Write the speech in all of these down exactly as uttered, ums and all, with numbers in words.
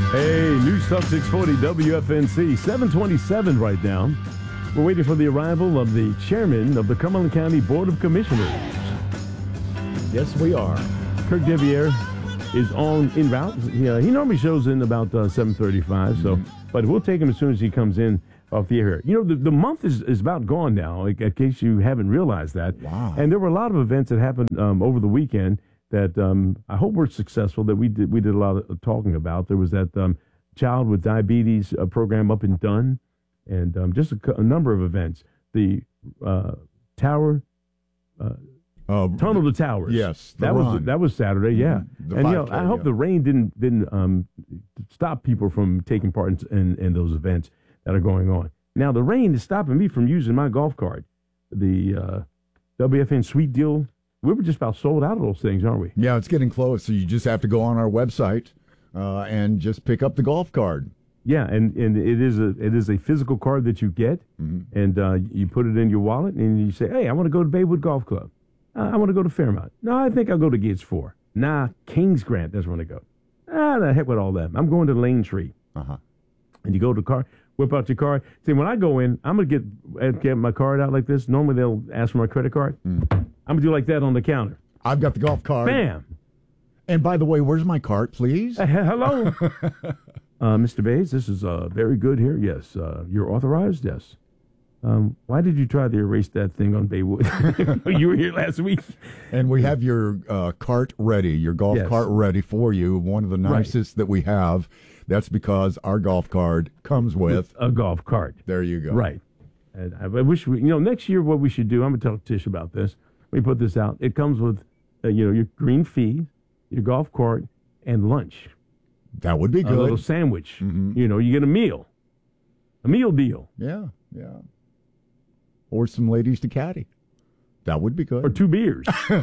Hey, News Talk six forty W F N C, seven twenty-seven right now. We're waiting for the arrival of the chairman of the Cumberland County Board of Commissioners. Yes, we are. Kirk Deviere is on en route. He, uh, he normally shows in about uh, seven thirty-five, mm-hmm. so, but we'll take him as soon as he comes in off the air. You know, the, the month is, is about gone now, in, in case you haven't realized that. Wow. And there were a lot of events that happened um, over the weekend that um, I hope we're successful, that we did we did a lot of talking about. There was that um, child with diabetes uh, program up in Dunn, and um, just a, a number of events. The uh, Tower, uh, uh, Tunnel to Towers. Yes, that run. was that was Saturday. Yeah, the and you know, five K, I hope yeah. the rain didn't didn't um, stop people from taking part in, in in those events that are going on. Now the rain is stopping me from using my golf cart. The uh, W F N Sweet Deal. We were just about sold out of those things, aren't we? Yeah, it's getting close. So you just have to go on our website uh, and just pick up the golf card. Yeah, and, and it is a it is a physical card that you get, mm-hmm. and uh, you put it in your wallet, and you say, "Hey, I want to go to Baywood Golf Club. Uh, I want to go to Fairmont. No, I think I'll go to Gates Four. Nah, Kings Grant. That's where I want to go. Ah, the heck with all that. I'm going to Lane Tree. Uh-huh. And you go to the car, whip out your card. See, when I go in, I'm gonna get get my card out like this. Normally they'll ask for my credit card. Mm. I'm gonna do like that on the counter. I've got the golf card. Bam. And by the way, where's my cart, please? Uh, hello, uh, Mister Bays. This is uh, very good here. Yes, uh, you're authorized. Yes. Um, why did you try to erase that thing on Baywood? You were here last week. And we have your uh, cart ready, your golf yes. cart ready for you. One of the nicest right. that we have. That's because our golf card comes with, with a golf cart. There you go. Right. And I, I wish we, you know, next year what we should do, I'm going to talk to Tish about this. We put this out. It comes with, uh, you know, your green fee, your golf cart, and lunch. That would be good. A little sandwich. Mm-hmm. You know, you get a meal. A meal deal. Yeah, yeah. Or some ladies to caddy. That would be good. Or two beers.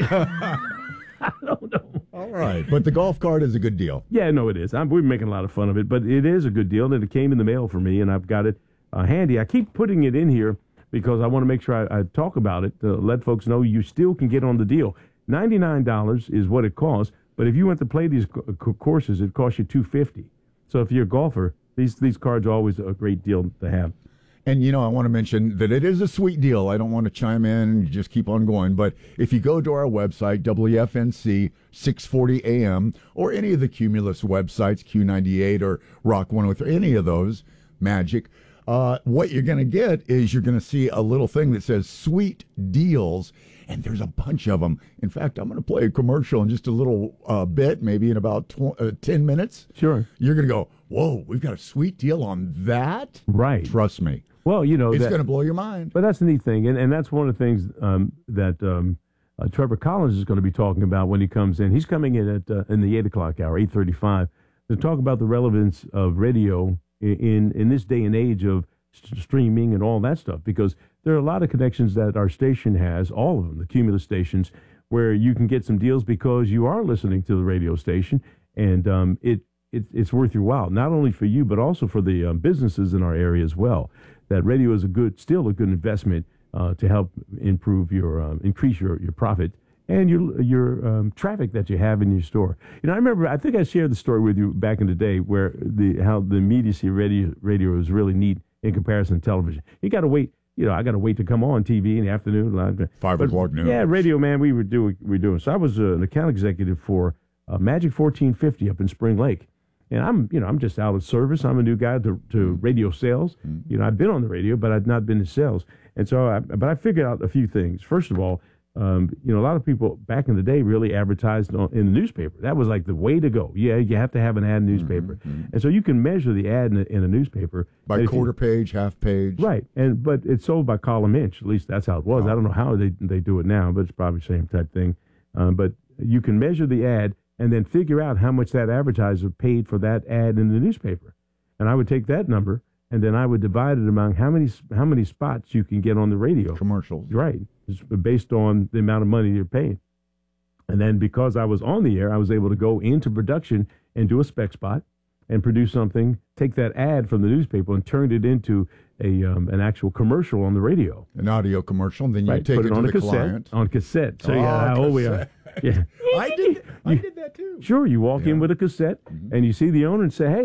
I don't know. All right. But the golf cart is a good deal. Yeah, no, it is. I'm, we're making a lot of fun of it, but it is a good deal, and it came in the mail for me, and I've got it uh, handy. I keep putting it in here because I want to make sure I, I talk about it to let folks know you still can get on the deal. ninety-nine dollars is what it costs, but if you went to play these co- courses, it costs you two hundred fifty dollars. So if you're a golfer, these, these cards are always a great deal to have. And, you know, I want to mention that it is a sweet deal. I don't want to chime in and just keep on going. But if you go to our website, W F N C six forty A M, or any of the Cumulus websites, Q ninety-eight or Rock one oh three, any of those, Magic, uh, what you're going to get is you're going to see a little thing that says Sweet Deals, and there's a bunch of them. In fact, I'm going to play a commercial in just a little uh, bit, maybe in about tw- uh, ten minutes. Sure. You're going to go, whoa, we've got a sweet deal on that? Right. Trust me. Well, you know, it's going to blow your mind. But that's the neat thing, and, and that's one of the things um, that um, uh, Trevor Collins is going to be talking about when he comes in. He's coming in at uh, in the eight o'clock hour, eight thirty-five, to talk about the relevance of radio in in, in this day and age of st- streaming and all that stuff. Because there are a lot of connections that our station has, all of them, the Cumulus stations, where you can get some deals because you are listening to the radio station, and um, it, it it's worth your while, not only for you but also for the um, businesses in our area as well. That radio is a good, still a good investment uh, to help improve your, um, increase your, your profit and your your um, traffic that you have in your store. You know, I remember, I think I shared the story with you back in the day where the how the immediacy radio radio is really neat in comparison to television. You got to wait. You know, I got to wait to come on T V in the afternoon. Five but, o'clock noon. Yeah, radio, man, we were doing we were doing. So I was uh, an account executive for uh, Magic fourteen fifty up in Spring Lake. And I'm, you know, I'm just out of service. I'm a new guy to, to radio sales. Mm-hmm. You know, I've been on the radio, but I've not been in sales. And so, I, but I figured out a few things. First of all, um, you know, a lot of people back in the day really advertised on, in the newspaper. That was like the way to go. Yeah, you have to have an ad in the newspaper. Mm-hmm. And so you can measure the ad in a, in a newspaper. By quarter you, page, half page. Right. And but it's sold by column inch. At least that's how it was. Oh. I don't know how they, they do it now, but it's probably the same type thing. Um, but you can measure the ad and then figure out how much that advertiser paid for that ad in the newspaper. And I would take that number, and then I would divide it among how many how many spots you can get on the radio. Commercials. Right. It's based on the amount of money you're paying. And then because I was on the air, I was able to go into production and do a spec spot and produce something, take that ad from the newspaper and turn it into a um, an actual commercial on the radio. An audio commercial, and then you right. take Put it, it on to a the cassette, client. On cassette. So oh, yeah, how old we are. Yeah. I did I did that too. Sure, you walk yeah. in with a cassette, mm-hmm. and you see the owner and say, hey,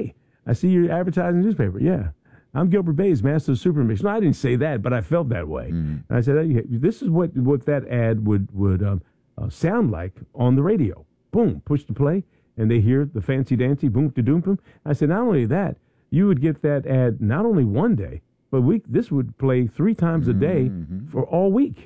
I see you advertising in the newspaper. Yeah. I'm Gilbert Bays, master of Supermix. No, I didn't say that, but I felt that way. Mm-hmm. And I said, hey, this is what, what that ad would, would um, uh, sound like on the radio. Boom, push the play, and they hear the fancy-dancy, boom-to-doom-pum. I said, not only that, you would get that ad not only one day, but week. This would play three times a day mm-hmm. for all week.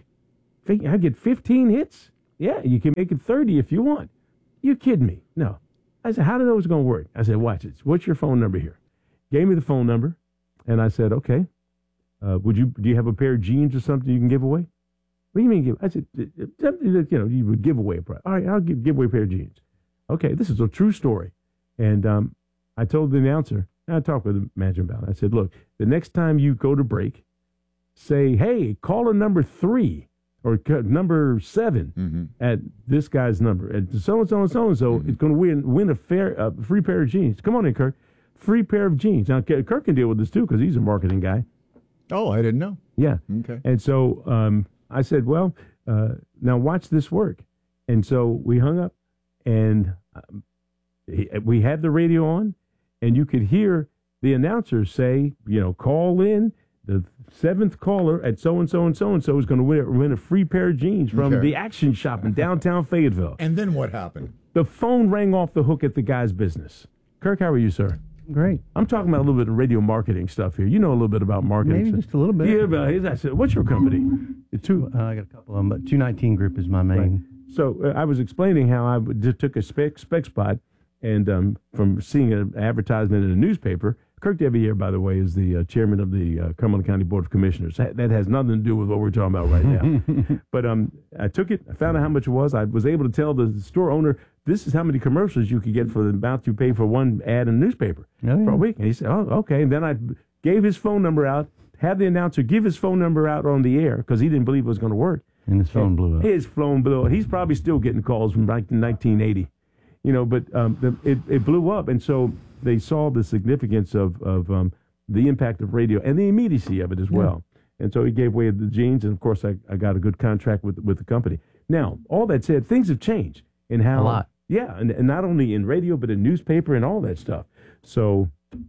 I get fifteen hits. Yeah, you can make it thirty if you want. You kidding me? No. I said, how do I know it was going to work? I said, watch it. What's your phone number here? Gave me the phone number, and I said, okay. Uh, would you? Do you have a pair of jeans or something you can give away? What do you mean give? I said, you know, you would give away a prize. All right, I'll give give away a pair of jeans. Okay, this is a true story. And um, I told the announcer, and I talked with the manager about it. I said, look, the next time you go to break, say, hey, caller number three or number seven mm-hmm. at this guy's number. At so-and-so and so-and-so mm-hmm. is going to win win a fair, a free pair of jeans. Come on in, Kirk. Free pair of jeans. Now, Kirk can deal with this, too, because he's a marketing guy. Oh, I didn't know. Yeah. Okay. And so um, I said, well, uh, now watch this work. And so we hung up, and um, he, we had the radio on, and you could hear the announcer say, you know, call in. The seventh caller at so-and-so and so-and-so is going to win, win a free pair of jeans from okay. the Action Shop in downtown Fayetteville. And then what happened? The phone rang off the hook at the guy's business. Kirk, how are you, sir? Great. I'm talking about a little bit of radio marketing stuff here. You know a little bit about marketing. Maybe just a little bit. Yeah, but I said, what's your company? Two, uh, I got a couple of them, but two nineteen Group is my main. Right. So uh, I was explaining how I just took a spec, spec spot, and um, from seeing an advertisement in a newspaper. Kirk Deviere, by the way, is the uh, chairman of the uh, Cumberland County Board of Commissioners. That, that has nothing to do with what we're talking about right now. But um, I took it. I found out how much it was. I was able to tell the store owner, this is how many commercials you could get for the amount you pay for one ad in a newspaper oh, yeah. for a week. And he said, oh, okay. And then I gave his phone number out, had the announcer give his phone number out on the air because he didn't believe it was going to work. And his phone blew up. His phone blew up. He's probably still getting calls from like nineteen eighty. You know, but um, the, it, it blew up. And so they saw the significance of, of um, the impact of radio and the immediacy of it as well. Yeah. And so he gave away the jeans, and of course I, I got a good contract with with the company. Now, all that said, things have changed in how a lot. Yeah, and, and not only in radio but in newspaper and all that stuff. So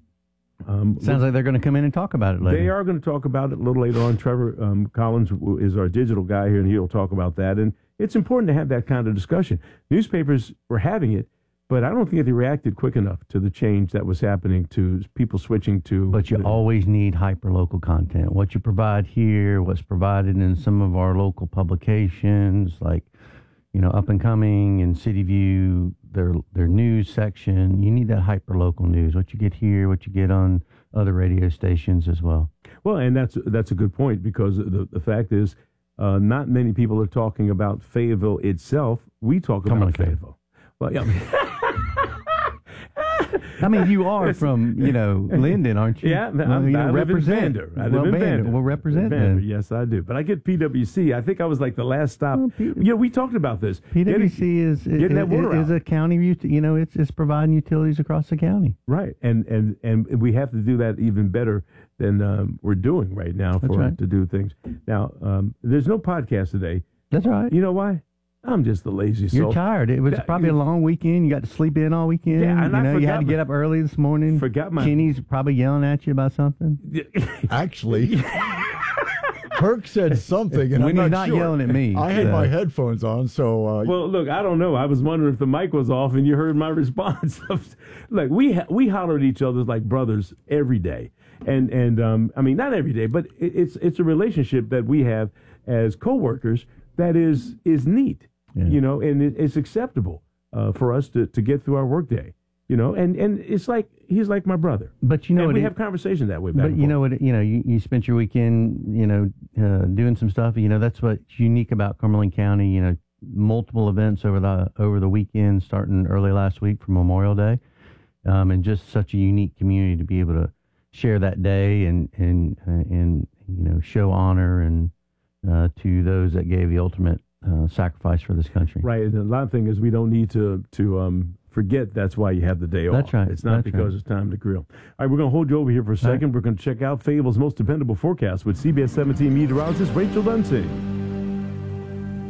um, sounds like they're going to come in and talk about it later. They are going to talk about it a little later on. Trevor um, Collins is our digital guy here, and he'll talk about that. And it's important to have that kind of discussion. Newspapers were having it, but I don't think they reacted quick enough to the change that was happening to people switching to. But you always need hyper-local content. What you provide here, what's provided in some of our local publications, like, you know, Up and Coming and City View, their their news section. You need that hyper-local news. What you get here, what you get on other radio stations as well. Well, and that's that's a good point, because the the fact is, uh, not many people are talking about Fayetteville itself. We talk Come about on, Fayetteville. Well, yeah. I mean, you are from, you know, Linden, aren't you? Yeah, well, I'm, you I live represent. in Vander. I live well, in Vander. Vander. Well, represent Vander. then. Yes, I do. But I get P W C. I think I was like the last stop. Well, P- you know, we talked about this. P W C getting, is is, getting that water is out. a county, you know, it's it's providing utilities across the county. Right, and and and we have to do that even better than um, we're doing right now for right. to do things. Now, um, there's no podcast today. That's right. You know why? I'm just the lazy soul. You're tired. It was Yeah, probably a long weekend. You got to sleep in all weekend. Yeah, and you I know, you had forgot to get my- up early this morning. Forgot my- Kenny's probably yelling at you about something. Actually, Kirk said something, and When I'm he's not not sure. yelling at me, I had so. my headphones on, so uh, Well, look, I don't know. I was wondering if the mic was off, and you heard my response. Look, we ha- we holler at each other like brothers every day, and and um, I mean not every day, but it, it's it's a relationship that we have as coworkers that is is neat, Yeah. you know, and it, it's acceptable uh, for us to, to get through our workday, you know, and, and it's like he's like my brother. But you know and what we it- have conversations that way. Back But and you forth. know what? You know, you, you spent your weekend, you know, uh, doing some stuff. You know, that's what's unique about Cumberland County. You know, multiple events over the over the weekend, starting early last week for Memorial Day, um, and just such a unique community to be able to share that day and and uh, and you know show honor and uh, to those that gave the ultimate uh, sacrifice for this country. Right, and a lot of things is we don't need to to um, forget that's why you have the day off. That's right. It's not That's because right. it's time to grill. All right, we're going to hold you over here for a second. right. We're going to check out Fayetteville's most dependable forecast with C B S seventeen meteorologist Rachel Dunsey.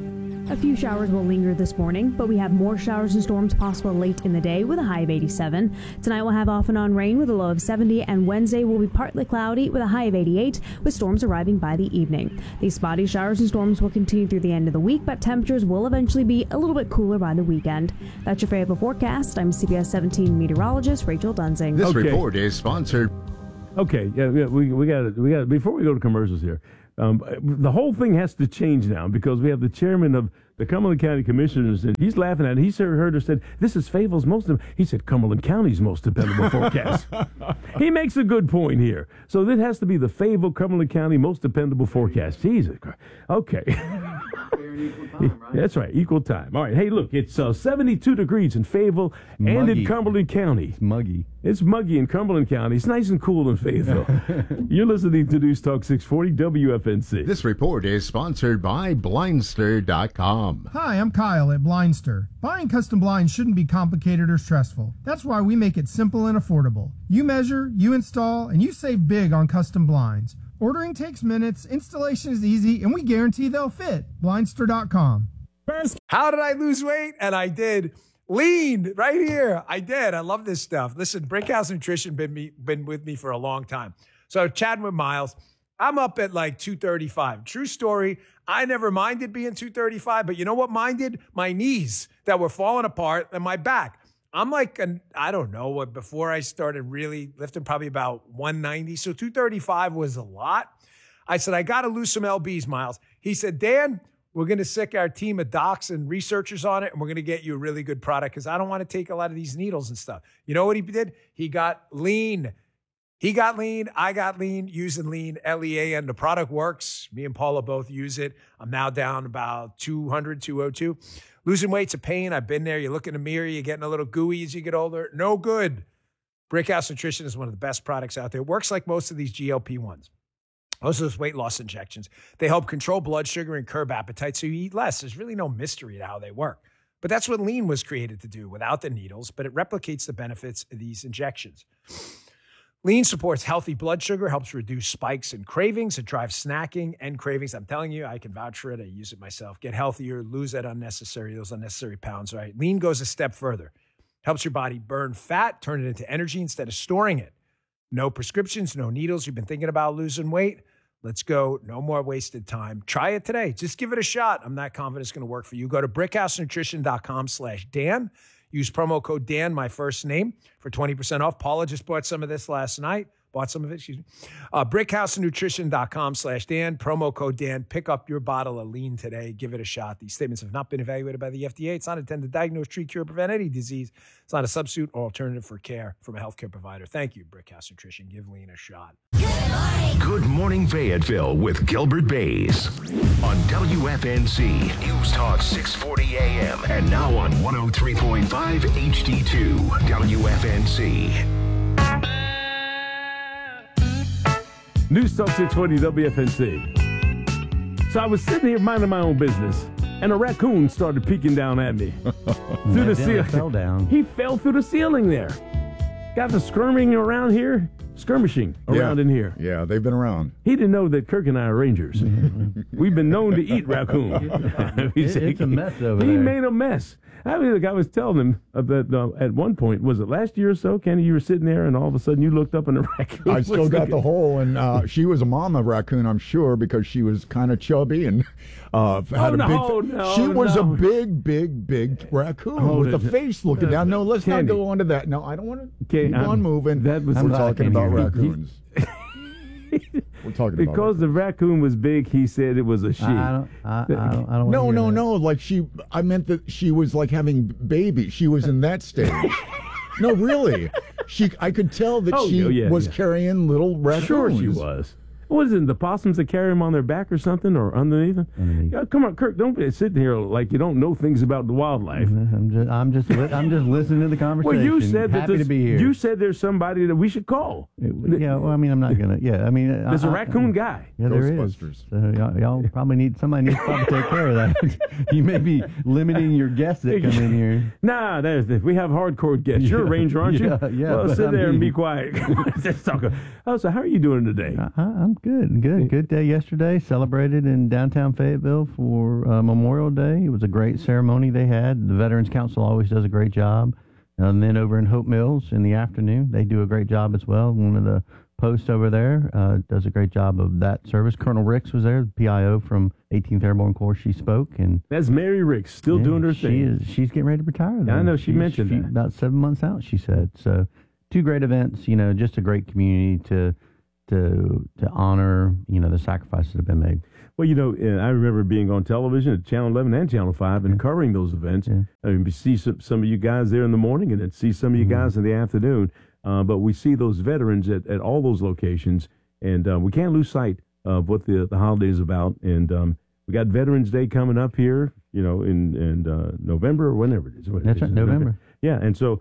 A few showers will linger this morning, but we have more showers and storms possible late in the day with a high of eighty-seven. Tonight we'll have off and on rain with a low of seventy, and Wednesday will be partly cloudy with a high of eighty-eight, with storms arriving by the evening. These spotty showers and storms will continue through the end of the week, but temperatures will eventually be a little bit cooler by the weekend. That's your favorable forecast. I'm C B S seventeen meteorologist Rachel Dunsing. This Okay. report is sponsored. Okay, yeah, yeah we we got we got before we go to commercials here. Um, the whole thing has to change now because we have the chairman of the Cumberland County Commissioners, and he's laughing at it. He heard her said, "This is Fayetteville's most." He said, "Cumberland County's most dependable forecast." He makes a good point here. So this has to be the Fayetteville Cumberland County most dependable forecast. Jesus Christ. Okay. Time, right? That's right, equal time. All right. Hey, look, it's uh, seventy-two degrees in Fayetteville and Muggy. in Cumberland County. It's muggy. It's muggy in Cumberland County. It's nice and cool in Fayetteville. You're listening to News Talk six forty W F N C. This report is sponsored by Blindster dot com. Hi, I'm Kyle at Blindster. Buying custom blinds shouldn't be complicated or stressful. That's why we make it simple and affordable. You measure, you install, and you save big on custom blinds. Ordering takes minutes, installation is easy, and we guarantee they'll fit. Blindster dot com. How did I lose weight? And I did. Lean right here. I did. I love this stuff. Listen, Brickhouse Nutrition been me been with me for a long time. So chatting with Miles, I'm up at like two thirty-five. True story. I never minded being two thirty-five, but you know what minded? My knees that were falling apart and my back. I'm like, an, I don't know, what before I started really lifting, probably about one ninety. So two thirty-five was a lot. I said, I got to lose some L Bs, Miles. He said, Dan, we're going to sick our team of docs and researchers on it, and we're going to get you a really good product because I don't want to take a lot of these needles and stuff. You know what he did? He got lean. He got lean. I got lean using lean, L E A N. The product works. Me and Paula both use it. I'm now down about two hundred, two oh two. Losing weight's a pain. I've been there. You look in the mirror, you're getting a little gooey as you get older. No good. Brickhouse Nutrition is one of the best products out there. It works like most of these G L P ones. Most of those weight loss injections. They help control blood sugar and curb appetite so you eat less. There's really no mystery to how they work. But that's what lean was created to do without the needles, but it replicates the benefits of these injections. Lean supports healthy blood sugar, helps reduce spikes and cravings. It drives snacking and cravings. I'm telling you, I can vouch for it. I use it myself. Get healthier, lose that unnecessary, those unnecessary pounds, right? Lean goes a step further. Helps your body burn fat, turn it into energy instead of storing it. No prescriptions, no needles. You've been thinking about losing weight? Let's go. No more wasted time. Try it today. Just give it a shot. I'm not confident it's going to work for you. Go to brickhouse nutrition dot com slash Dan. Use promo code Dan, my first name, for twenty percent off. Paula just bought some of this last night. Bought some of it, excuse me. Uh, brickhouse nutrition dot com slash Dan. Promo code Dan. Pick up your bottle of lean today. Give it a shot. These statements have not been evaluated by the F D A. It's not intended to diagnose, treat, cure, prevent any disease. It's not a substitute or alternative for care from a healthcare provider. Thank you, Brickhouse Nutrition. Give lean a shot. Good morning, Fayetteville with Gilbert Bays on W F N C News Talk six forty A M and now on one oh three point five H D two W F N C. News Talk six forty W F N C. So I was sitting here minding my own business, and a raccoon started peeking down at me through the ceiling. Fell down. He fell through the ceiling there. Got the skirmishing around here, skirmishing around yeah. in here. Yeah, they've been around. He didn't know that Kirk and I are rangers. We've been known to eat raccoon. It, it's a mess over he there. He made a mess. I mean, like I was telling him that uh, at one point, was it last year or so, Kenny, you were sitting there and all of a sudden you looked up and a raccoon I was still got looking. the hole, and uh, she was a mama raccoon, I'm sure, because she was kind of chubby and uh, had Oh, a no, big. no, she was no. a big, big, big raccoon Oh, with the- the face looking uh, down. No, let's Kenny. not go on to that. No, I don't want to Okay, keep I'm- on moving. that was- We're I'm glad I talking can't about hear you. raccoons. We're talking about Because the raccoon was big, he said it was a she. I don't. I, I don't. I don't wanna No, hear no, that. no. Like she, I meant that she was like having babies. She was in that stage. No, really. She, I could tell that Oh, she yeah, yeah, was yeah. carrying little raccoons. Sure she was. What is it, the possums that carry them on their back or something, or underneath them? Underneath. Yeah, come on, Kirk, don't be sitting here like you don't know things about the wildlife. I'm just. I'm just. li- I'm just listening to the Well, conversation. you said that Happy to there's- be here. you said there's somebody that we should call. Yeah. Well, I mean, I'm not gonna. Yeah. I mean, There's a a raccoon guy. Yeah, there is. Ghostbusters. So y'all, y'all probably need somebody needs to probably take care of that. You may be limiting your guests that come in here. Nah, there's the, we have hardcore guests. You're a Yeah, ranger, aren't you? yeah, yeah, Well, but sit I there and mean- be quiet. Let's talk. Oh, so how are you doing today? I, I'm Good, good, good day yesterday. Celebrated in downtown Fayetteville for uh, Memorial Day. It was a great ceremony they had. The Veterans Council always does a great job. And then over in Hope Mills in the afternoon, they do a great job as well. One of the posts over there uh, does a great job of that service. Colonel Ricks was there, the P I O from eighteenth Airborne Corps. She spoke, and that's Mary Ricks, still yeah, doing her she thing. Is, she's getting ready to retire. Though. Yeah, I know she she's, mentioned she, that. About seven months out, she said. So, two great events. You know, just a great community to to to honor. You know, the sacrifices that have been made. Well, you know, I remember being on television at Channel eleven and Channel five and yeah. covering those events. Yeah. I mean, we see some, some of you guys there in the morning and then see some of you mm-hmm. guys in the afternoon. Uh, but we see those veterans at, at all those locations, and uh, we can't lose sight of what the, the holiday is about. And um, we got Veterans Day coming up here, you know, in, in uh, November or whenever it is. What That's it right, is, November. Yeah, and so,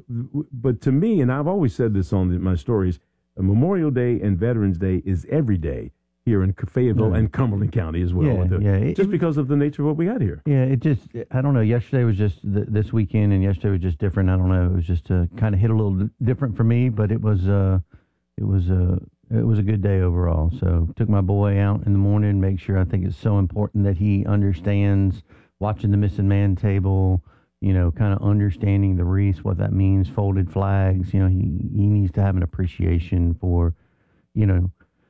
but to me, and I've always said this on the, my stories, Memorial Day and Veterans Day is every day here in Fayetteville yeah. and Cumberland County as well. Yeah, the, yeah. It, just because of the nature of what we got here. Yeah, it just, I don't know, yesterday was just, th- this weekend and yesterday was just different. I don't know, it was just uh, kind of hit a little different for me, but it was, uh, it was, uh, it was a good day overall. So took my boy out in the morning, make sure, I think it's so important that he understands watching the Missing Man table, you know, kind of understanding the wreaths, what that means, folded flags. You know, he, he needs to have an appreciation for, you know,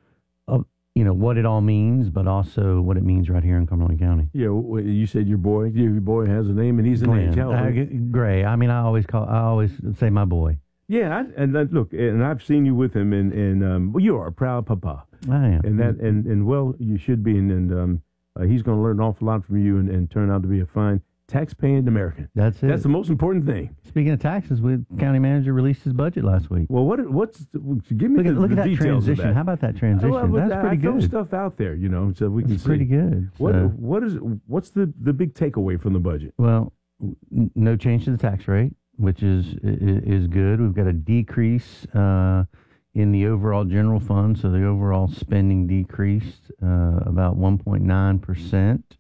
of, you know, what it all means, but also what it means right here in Cumberland County. Yeah, you said your boy, your boy has a name, and he's an Glenn, angel. uh, Gray. I mean, I always call, I always say my boy. Yeah, I, and that, look, and I've seen you with him, and and um, well, you are a proud papa. I am, and that, and, and well, you should be, and, and um, uh, he's going to learn an awful lot from you, and, and turn out to be a fine tax-paying American. That's it. That's the most important thing. Speaking of taxes, we county manager released his budget last week. Well, what what's give me look the, at, look the at that details transition. of that. How about that transition? Well, well, That's I, pretty I throw good. stuff out there, you know, so we That's can see. pretty good. What So, what is what's the the big takeaway from the budget? Well, n- no change to the tax rate, which is is good. We've got a decrease uh, in the overall general fund, so the overall spending decreased uh, about one point nine percent.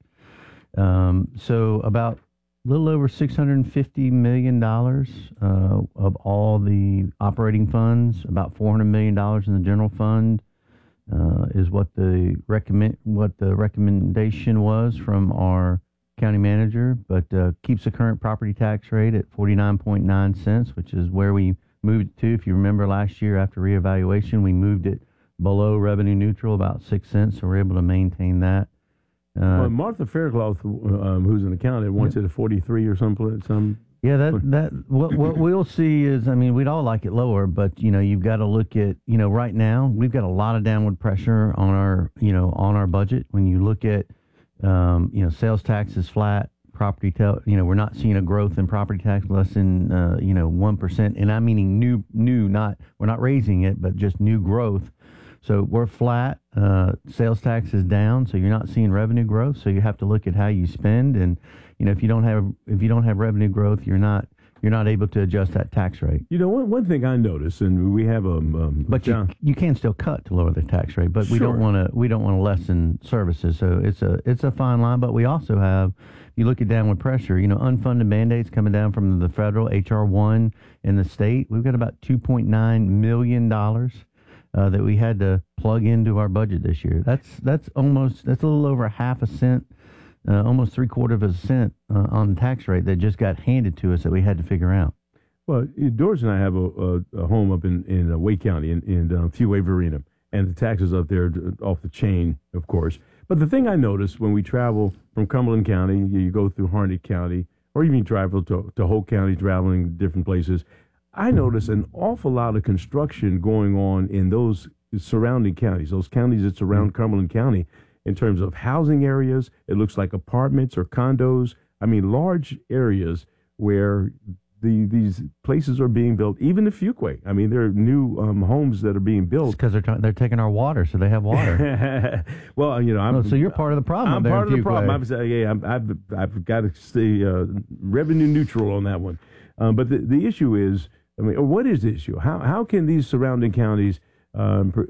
Um, so about a little over six hundred fifty million dollars uh, of all the operating funds, about four hundred million dollars in the general fund uh, is what the recommend what the recommendation was from our county manager, but uh, keeps the current property tax rate at forty-nine point nine cents, which is where we moved it to. If you remember last year after reevaluation, we moved it below revenue neutral, about six cents, so we're able to maintain that. Uh, well, Martha Faircloth, um, who's an accountant, wants yeah. it at forty-three or some some. Yeah, that that what what we'll see is, I mean, we'd all like it lower, but you know, you've got to look at, you know, right now we've got a lot of downward pressure on our, you know, on our budget. When you look at, um, you know, sales tax is flat, property, tel- you know, we're not seeing a growth in property tax less than, uh, you know, one percent, and I'm meaning new, new, not we're not raising it, but just new growth. So we're flat. Uh, sales tax is down, so you're not seeing revenue growth. So you have to look at how you spend, and you know, if you don't have if you don't have revenue growth, you're not you're not able to adjust that tax rate. You know, one one thing I noticed, and we have a, um, but John, you you can still cut to lower the tax rate, but we sure. don't want to we don't want to lessen services. So it's a it's a fine line. But we also have, you look at downward pressure, you know, unfunded mandates coming down from the federal H R one in the state. We've got about two point nine million dollars. Uh, that we had to plug into our budget this year. That's that's almost that's a little over half a cent, uh, almost three quarter of a cent uh, on the tax rate that just got handed to us that we had to figure out. Well, Doris and I have a, a, a home up in in uh, Wake County in in uh, Fuway Varina, and the taxes up there off the chain, of course. But the thing I noticed when we travel from Cumberland County, you go through Harnett County, or even you travel to to Hope County, traveling different places. I notice an awful lot of construction going on in those surrounding counties, those counties that surround mm-hmm. Cumberland County, in terms of housing areas. It looks like apartments or condos. I mean, large areas where the these places are being built, even in Fuquay. I mean, there are new um, homes that are being built. Because they're t- they're taking our water, so they have water. Well, you know, I'm, oh, so you're part of the problem. I'm there part of in the problem. Fuquay. I'm, yeah, I'm, I've I've got to stay uh, revenue neutral on that one. Um, but the the issue is, I mean, or what is the issue? How how can these surrounding counties um, pr-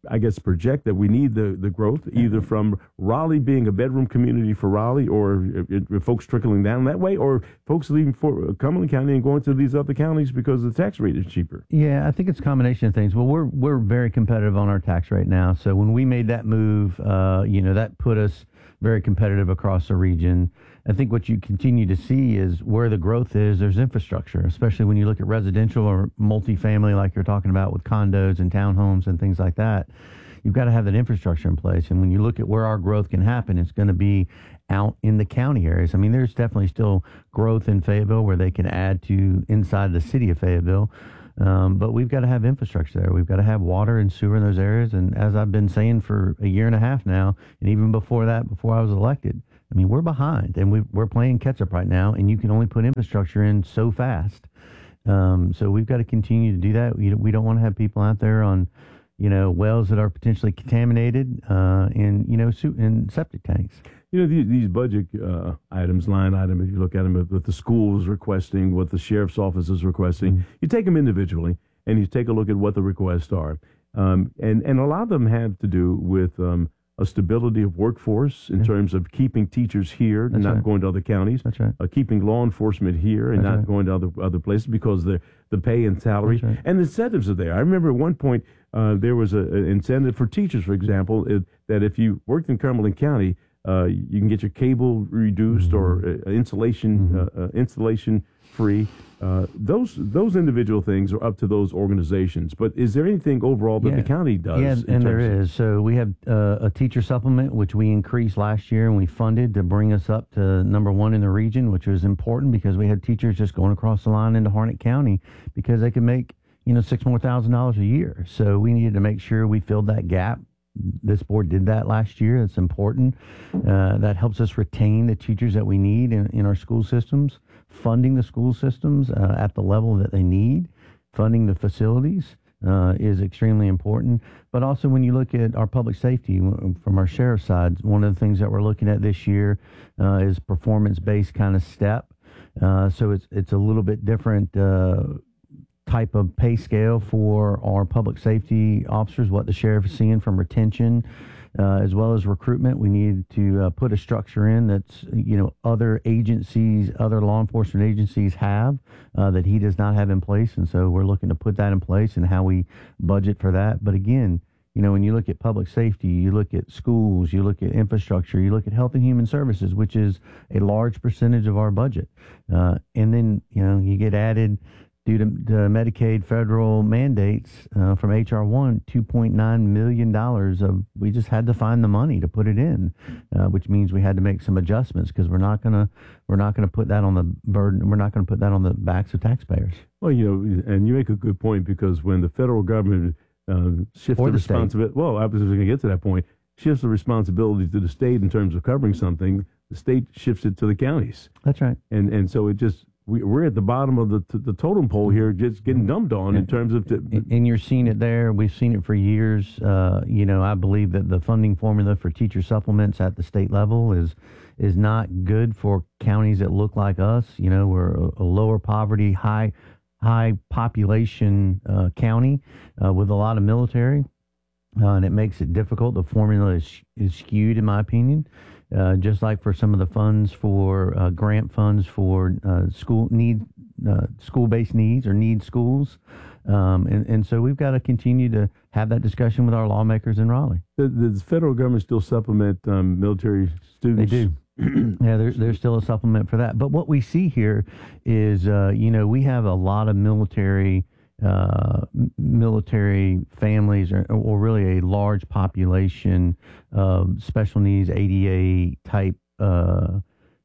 I guess, project that we need the, the growth, either from Raleigh being a bedroom community for Raleigh, or if, if folks trickling down that way, or folks leaving for Cumberland County and going to these other counties because the tax rate is cheaper. Yeah, I think it's a combination of things. Well, we're we're very competitive on our tax rate now. So when we made that move, uh, you know, that put us very competitive across the region. I think what you continue to see is where the growth is, there's infrastructure, especially when you look at residential or multifamily, like you're talking about with condos and townhomes and things like that. You've got to have that infrastructure in place. And when you look at where our growth can happen, it's going to be out in the county areas. I mean, there's definitely still growth in Fayetteville where they can add to inside the city of Fayetteville. Um, but we've got to have infrastructure there. We've got to have water and sewer in those areas. And as I've been saying for a year and a half now, and even before that, before I was elected, I mean, we're behind, and we, we're playing catch up right now, and you can only put infrastructure in so fast. Um, so we've got to continue to do that. We, we don't want to have people out there on, you know, wells that are potentially contaminated uh, in, you know, su- in septic tanks. You know, these, these budget uh, items, line item, if you look at them, with, with the schools requesting, what the sheriff's office is requesting, mm-hmm. you take them individually, and you take a look at what the requests are. Um, and, and a lot of them have to do with um, a stability of workforce in yeah. terms of keeping teachers here and That's not right. going to other counties, That's right. uh, keeping law enforcement here and That's not right. going to other other places because the the pay and salary Right. and the incentives are there. I remember at one point uh, there was an incentive for teachers, for example, it, that if you worked in Cumberland County, uh, you can get your cable reduced mm-hmm. or uh, insulation mm-hmm. uh, uh, installation free. Uh, those those individual things are up to those organizations. But is there anything overall that yeah. the county does? Yeah, and there is. So we have uh, a teacher supplement, which we increased last year, and we funded to bring us up to number one in the region, which was important because we had teachers just going across the line into Harnett County because they could make, you know, six more thousand dollars a year. So we needed to make sure we filled that gap. This board did that last year. It's important. Uh, that helps us retain the teachers that we need in, in our school systems, funding the school systems uh, at the level that they need, funding the facilities uh, is extremely important. But also when you look at our public safety from our sheriff's side, one of the things that we're looking at this year uh, is performance-based kind of step. Uh, so it's, it's a little bit different uh, type of pay scale for our public safety officers, what the sheriff is seeing from retention uh, as well as recruitment. We need to uh, put a structure in that's, you know, other agencies, other law enforcement agencies have uh, that he does not have in place. And so we're looking to put that in place and how we budget for that. But again, you know, when you look at public safety, you look at schools, you look at infrastructure, you look at health and human services, which is a large percentage of our budget. Uh, and then, you know, you get added due to, to Medicaid federal mandates uh, from H R one, two point nine million dollars of, we just had to find the money to put it in, uh, which means we had to make some adjustments because we're not gonna we're not gonna put that on the burden. We're not gonna put that on the backs of taxpayers. Well, you know, and you make a good point because when the federal government uh, shifts Or the the state. responsibility, well, I was going to get to that point, shifts the responsibility to the state in terms of covering something, the state shifts it to the counties. That's right. And and so it just, we, we're at the bottom of the t- the totem pole here, just getting dumped on in terms of. T- and you're seeing it there. We've seen it for years. Uh, you know, I believe that the funding formula for teacher supplements at the state level is is not good for counties that look like us. You know, we're a, a lower poverty, high high population uh, county uh, with a lot of military, uh, and it makes it difficult. The formula is is skewed, in my opinion. Uh, just like for some of the funds for uh, grant funds for uh, school need, uh, school-based needs or need schools. Um, and, and so we've got to continue to have that discussion with our lawmakers in Raleigh. Does the federal government still supplement um, military students? They do. Yeah, there, there's still a supplement for that. But what we see here is, uh, you know, we have a lot of military uh, military families, or, or really a large population of special needs, A D A type uh,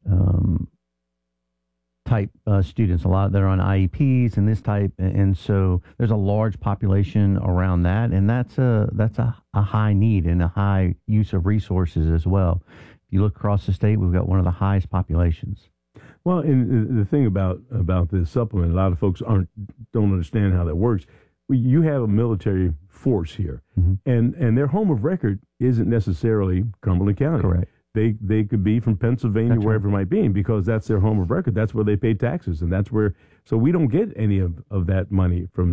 um, type uh, students. A lot that are on I E Ps and this type, and so there's a large population around that, and that's a that's a, a high need and a high use of resources as well. If you look across the state, we've got one of the highest populations. Well, and the thing about about this supplement, a lot of folks aren't don't understand how that works. You have a military force here, mm-hmm. and and their home of record isn't necessarily Cumberland County. Correct. They they could be from Pennsylvania, That's wherever right. it might be, because that's their home of record. That's where they pay taxes, and that's where. So we don't get any of, of that money from them.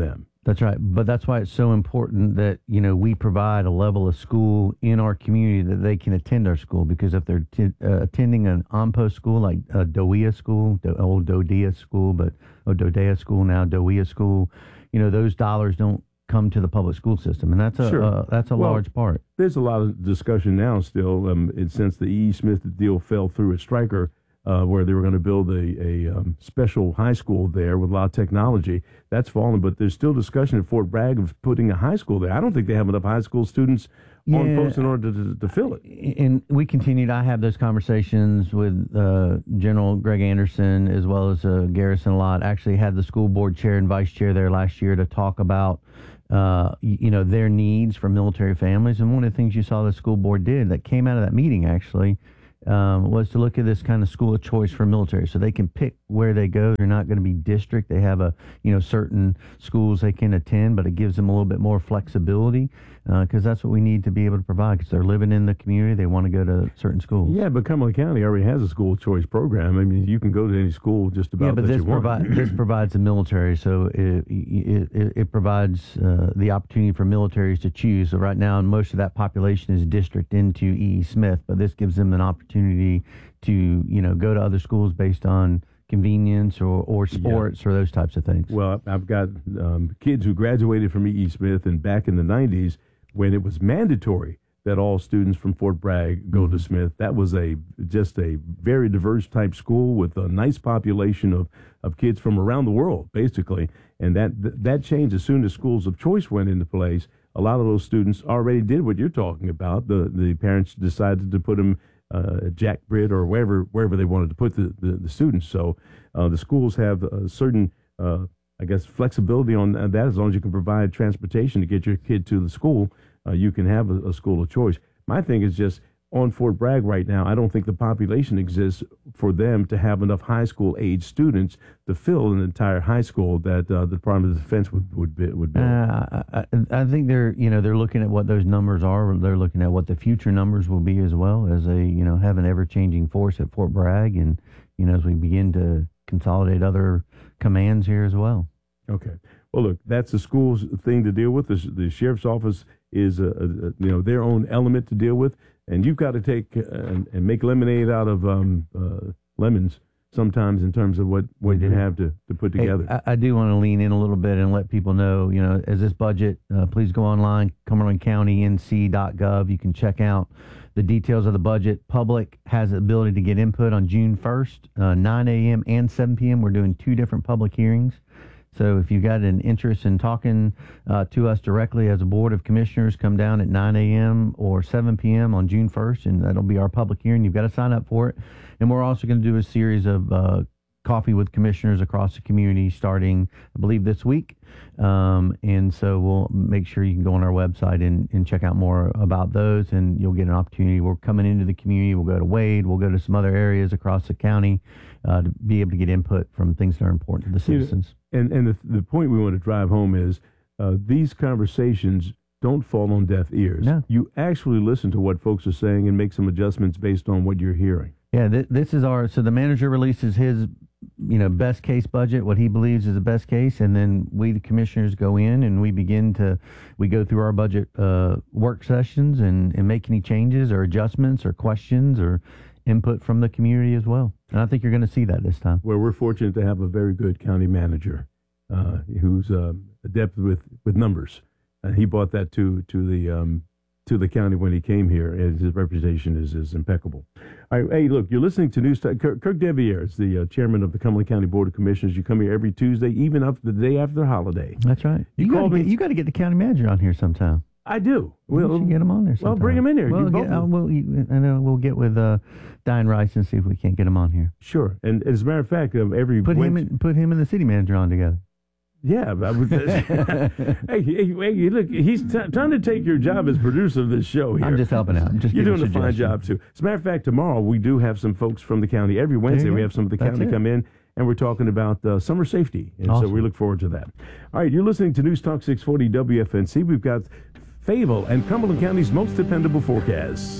That's right. But that's why it's so important that, you know, we provide a level of school in our community that they can attend our school. Because if they're t- uh, attending an on-post school like uh, Dowea School, the old Dodea School, but oh, Dodea School now, Dowea School, you know, those dollars don't come to the public school system. And that's a, Sure. uh, that's a Well, large part. There's a lot of discussion now still, um, and since the E E. Smith deal fell through at Stryker, uh, where they were going to build a, a um, special high school there with a lot of technology. That's fallen, but there's still discussion at Fort Bragg of putting a high school there. I don't think they have enough high school students on Yeah. post in order to, to, to fill it. And we continued. I have those conversations with uh, General Greg Anderson as well as uh, Garrison a lot. Actually had the school board chair and vice chair there last year to talk about uh, you know, their needs for military families. And one of the things you saw the school board did that came out of that meeting actually um, was to look at this kind of school of choice for military, so they can pick where they go. They're not going to be district. They have a you know certain schools they can attend, but it gives them a little bit more flexibility because uh, that's what we need to be able to provide. Because they're living in the community, they want to go to certain schools. Yeah, but Cumberland County already has a school choice program. I mean, you can go to any school just about Yeah, but that this you want. provides this provides the military, so it it, it, it provides uh, the opportunity for militaries to choose. So right now, most of that population is district into E E. Smith, but this gives them an opportunity to you know go to other schools based on convenience or, or sports yeah. or those types of things. Well, I've got um, kids who graduated from E E. Smith, and back in the nineties, when it was mandatory that all students from Fort Bragg go mm-hmm. to Smith, that was a just a very diverse type school with a nice population of, of kids from around the world, basically. And that that changed as soon as schools of choice went into place. A lot of those students already did what you're talking about. The the parents decided to put them uh, at Jack Britt or wherever wherever they wanted to put the, the, the students. So uh, the schools have a certain, uh, I guess, flexibility on that. As long as you can provide transportation to get your kid to the school, uh, you can have a, a school of choice. My thing is just on Fort Bragg right now, I don't think the population exists for them to have enough high school age students to fill an entire high school that uh, the Department of Defense would would, be, would build. Uh, I, I think they're you know they're looking at what those numbers are. They're looking at what the future numbers will be as well, as they you know have an ever changing force at Fort Bragg, and you know as we begin to consolidate other commands here as well. Okay. Well, look, that's the school's thing to deal with. The, the sheriff's office is a, a, you know their own element to deal with. And you've got to take uh, and, and make lemonade out of um, uh, lemons sometimes in terms of what, what you have to, to put together. Hey, I, I do want to lean in a little bit and let people know, you know, as this budget, uh, please go online, Cumberland County N C dot gov. You can check out the details of the budget. Public has the ability to get input on June first, uh, nine a.m. and seven p.m. We're doing two different public hearings. So if you've got an interest in talking uh, to us directly as a Board of Commissioners, come down at nine a.m. or seven p.m. on June first, and that'll be our public hearing. You've got to sign up for it. And we're also going to do a series of uh, coffee with commissioners across the community starting, I believe, this week. Um, and so we'll make sure you can go on our website and, and check out more about those, and you'll get an opportunity. We're coming into the community. We'll go to Wade. We'll go to some other areas across the county uh, to be able to get input from things that are important to the citizens. You know, and and the, the point we want to drive home is uh, these conversations don't fall on deaf ears. No. You actually listen to what folks are saying and make some adjustments based on what you're hearing. Yeah, th- this is our, so the manager releases his, you know, best case budget, what he believes is the best case, and then we, the commissioners, go in and we begin to, we go through our budget uh, work sessions and, and make any changes or adjustments or questions or input from the community as well. And I think you're going to see that this time. Where we're fortunate to have a very good county manager uh, who's uh, adept with, with numbers. Uh, he brought that to to the um, to the county when he came here, and his representation is, is impeccable. All right, hey, look, you're listening to News Talk. Kirk, Kirk Devier is the uh, chairman of the Cumberland County Board of Commissioners. You come here every Tuesday, even up to the day after the holiday. That's right. You, You got called to me- get, you got to get the county manager on here sometime. I do. We Well, should get him on there sometime. well, bring him in here. Well, You both get, of uh, them. we'll, you- I know we'll get with uh, Diane Rice and see if we can't get him on here. Sure. And as a matter of fact, um, every Put him Wednesday- and put him and the city manager on together. Yeah, but I would, hey, hey, hey, look, he's t- trying to take your job as producer of this show here. I'm just helping out. I'm just You're giving doing a fine job, suggestions. too. As a matter of fact, tomorrow we do have some folks from the county. Every Wednesday you we go. have some of the That's county it. come in, and we're talking about uh, summer safety. And so Awesome. we look forward to that. All right, you're listening to News Talk six forty W F N C. We've got Fayetteville and Cumberland County's most dependable forecasts.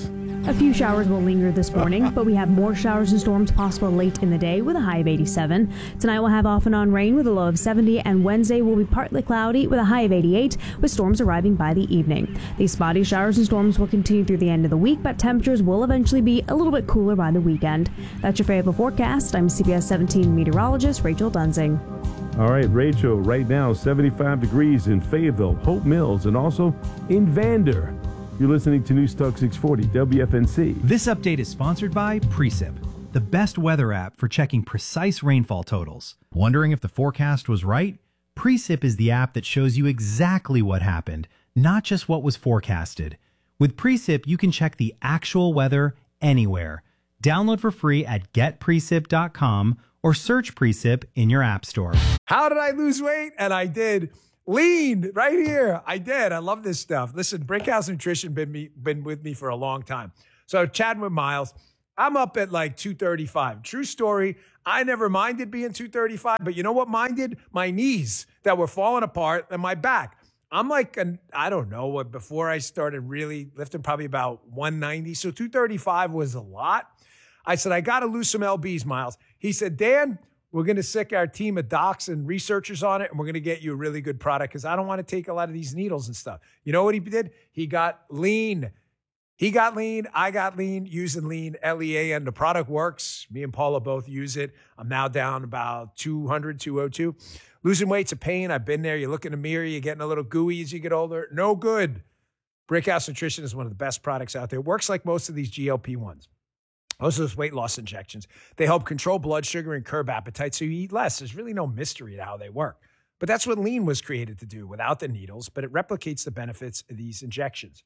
A few showers will linger this morning, but we have more showers and storms possible late in the day with a high of eighty-seven. Tonight we'll have off and on rain with a low of seventy, and Wednesday will be partly cloudy with a high of eighty-eight, with storms arriving by the evening. These spotty showers and storms will continue through the end of the week, but temperatures will eventually be a little bit cooler by the weekend. That's your Fayetteville forecast. I'm C B S seventeen meteorologist Rachel Dunsing. All right, Rachel, right now seventy-five degrees in Fayetteville, Hope Mills, and also in Vander. You're listening to News Talk six forty W F N C. This update is sponsored by Precip, the best weather app for checking precise rainfall totals. Wondering if the forecast was right? Precip is the app that shows you exactly what happened, not just what was forecasted. With Precip, you can check the actual weather anywhere. Download for free at get precip dot com or search Precip in your app store. How did I lose weight? And I did. Lean right here. I did. I love this stuff. Listen, Brickhouse Nutrition been me been with me for a long time. So chatting with Miles, I'm up at like two thirty-five. True story. I never minded being two thirty-five, but you know what minded? My knees that were falling apart and my back. I'm like, an, I don't know what, before I started really lifting, probably about one ninety. So two thirty-five was a lot. I said, I got to lose some L Bs, Miles. He said, Dan, we're going to sick our team of docs and researchers on it, and we're going to get you a really good product because I don't want to take a lot of these needles and stuff. You know what he did? He got lean. He got lean. I got lean, using lean, L E A N. The product works. Me and Paula both use it. I'm now down about two hundred, two oh two. Losing weight's a pain. I've been there. You look in the mirror, you're getting a little gooey as you get older. No good. Brickhouse Nutrition is one of the best products out there. It works like most of these G L P ones. Most of those weight loss injections. They help control blood sugar and curb appetite so you eat less. There's really no mystery to how they work. But that's what lean was created to do without the needles, but it replicates the benefits of these injections.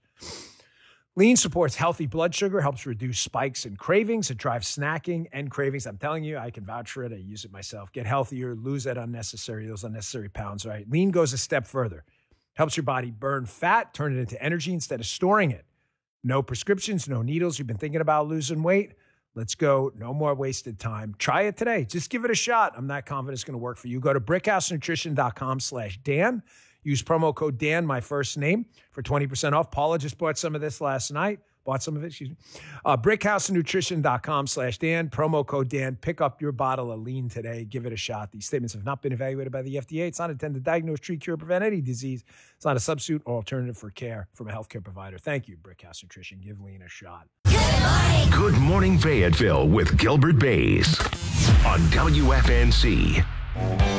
Lean supports healthy blood sugar, helps reduce spikes and cravings. It drives snacking and cravings. I'm telling you, I can vouch for it. I use it myself. Get healthier, lose that unnecessary, those unnecessary pounds, right? Lean goes a step further. Helps your body burn fat, turn it into energy instead of storing it. No prescriptions, no needles. You've been thinking about losing weight? Let's go. No more wasted time. Try it today. Just give it a shot. I'm not confident it's going to work for you. Go to brickhouse nutrition dot com slash Dan. Use promo code Dan, my first name, for twenty percent off. Paula just bought some of this last night. Bought some of it, excuse me. Uh, brickhouse nutrition dot com slash Dan. Promo code Dan. Pick up your bottle of lean today. Give it a shot. These statements have not been evaluated by the F D A. It's not intended to diagnose, treat, cure, prevent any disease. It's not a substitute or alternative for care from a healthcare provider. Thank you, Brickhouse Nutrition. Give lean a shot. Good morning, Fayetteville with Gilbert Bays on W F N C.